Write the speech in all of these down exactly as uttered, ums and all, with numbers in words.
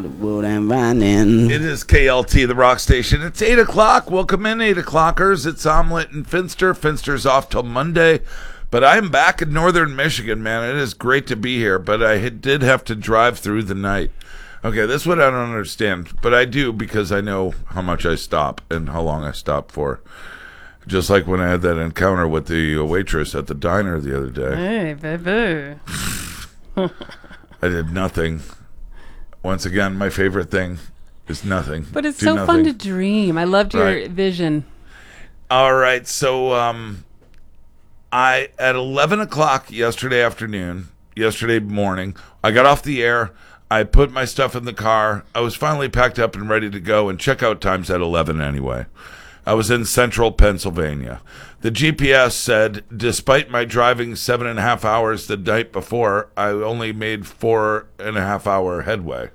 Wood and Vining. It is K L T, the rock station. It's eight o'clock. Welcome in, eight o'clockers. It's Omelet and Finster. Finster's off till Monday. But I'm back in northern Michigan, man. It is great to be here, but I did have to drive through the night. Okay, this is what I don't understand, but I do because I know how much I stop and how long I stop for. Just like when I had that encounter with the waitress at the diner the other day. Hey, baby. I did nothing. Once again, my favorite thing is nothing. But it's Do so nothing. fun to dream. I loved your Right. vision. All right, so um, I at eleven o'clock yesterday afternoon, yesterday morning, I got off the air. I put my stuff in the car. I was finally packed up and ready to go, and checkout time's at eleven anyway. I was in central Pennsylvania. The G P S said, despite my driving seven and a half hours the night before, I only made four and a half hour headway.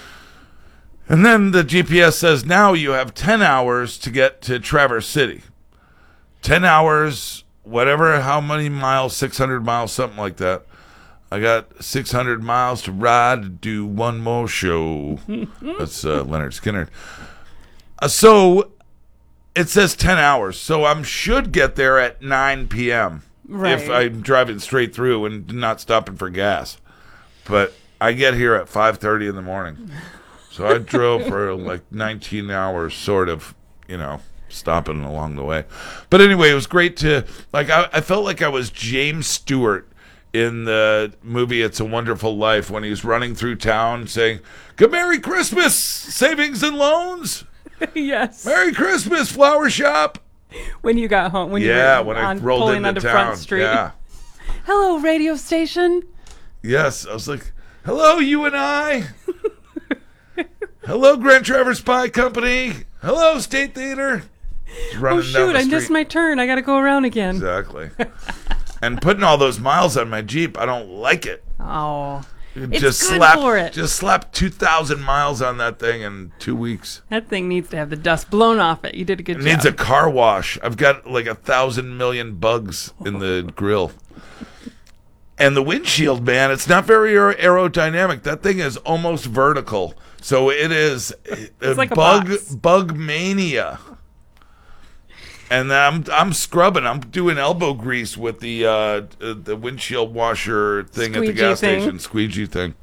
And then the G P S says, now you have ten hours to get to Traverse City. ten hours, whatever, how many miles, six hundred miles, something like that. I got six hundred miles to ride to do one more show. That's uh, Leonard Skinner. Uh, so it says ten hours. So I should get there at nine p.m. Right. if I'm driving straight through and not stopping for gas. But I get here at five thirty in the morning. So I drove for like nineteen hours, sort of, you know, stopping along the way. But anyway, it was great to, like, I, I felt like I was James Stewart in the movie It's a Wonderful Life when he was running through town saying, "Good Merry Christmas, savings and loans. Yes. Merry Christmas, flower shop." When you got home. When Yeah, you were when I on, rolled pulling into onto town. Front Street. Yeah. Hello, radio station. Yes, I was like, "Hello, you and I. Hello, Grand Traverse Pie Company. Hello, State Theater." Oh, shoot, I missed my turn. I got to go around again. Exactly. And putting all those miles on my Jeep, I don't like it. Oh. It's just good slap, for it. Just slap two thousand miles on that thing in two weeks. That thing needs to have the dust blown off it. You did a good It job. needs a car wash. I've got like a thousand million bugs in the grill. And the windshield, man, it's not very aer- aerodynamic. That thing is almost vertical. So it is It's like a bug box. bug mania. And I'm I'm scrubbing. I'm doing elbow grease with the uh, the windshield washer thing at the Squeegee gas thing. station, squeegee thing.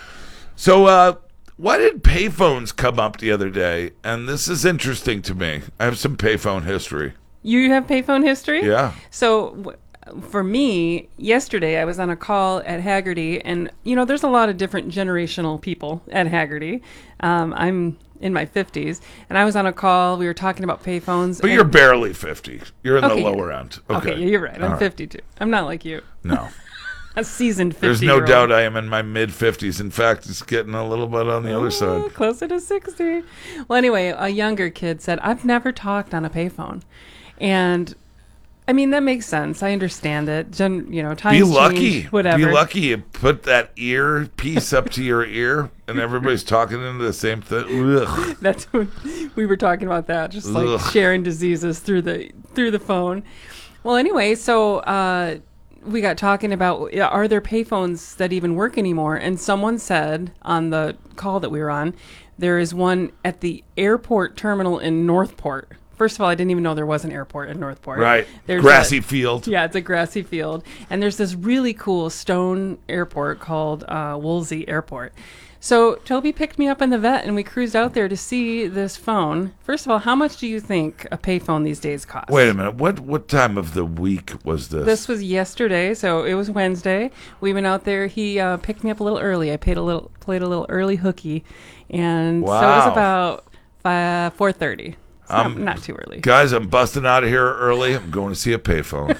So uh, why did payphones come up the other day? And this is interesting to me. I have some payphone history. You have payphone history? Yeah. So w- for me, yesterday I was on a call at Haggerty, and you know, there's a lot of different generational people at Haggerty. Um, I'm in my fifties, and I was on a call. We were talking about payphones. But and- you're barely fifty. You're in Okay, the yeah. lower end. Okay, Okay, you're right. All I'm right. fifty-two. I'm not like you. No. A seasoned fifty. There's no doubt I am in my mid-fifties. In fact, it's getting a little bit on the other side. Closer to sixty. Well, anyway, a younger kid said, "I've never talked on a payphone," and I mean, that makes sense. I understand it. Gen, you know, times Be lucky. change, whatever. Be lucky you put that ear piece up to your ear and everybody's talking into the same thing. Ugh. That's what we were talking about. That just like Ugh. sharing diseases through the through the phone. Well, anyway, so uh, we got talking about, yeah, are there payphones that even work anymore? And someone said on the call that we were on, there is one at the airport terminal in Northport. First of all, I didn't even know there was an airport in Northport. Right. There's Grassy a- field. Yeah, it's a grassy field. And there's this really cool stone airport called uh, Woolsey Airport. So Toby picked me up in the vet, and we cruised out there to see this phone. First of all, how much do you think a payphone these days costs? Wait a minute. What what time of the week was this? This was yesterday, so it was Wednesday. We went out there. He uh, picked me up a little early. I paid a little, played a little early hooky, and so it was Wow. about five, four thirty. It's not, Um, not too early. Guys, I'm busting out of here early. I'm going to see a payphone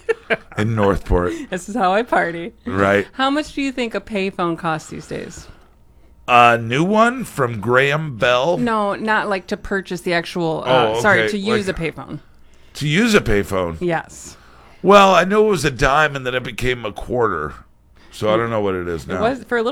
in Northport. This is how I party. Right. How much do you think a payphone costs these days? A new one from Graham Bell. No, not like to purchase the actual. Uh, Oh, okay. Sorry, to use Like- a payphone. To use a payphone. Yes. Well, I know it was a dime and then it became a quarter. So I don't know what it is now. It was for a little.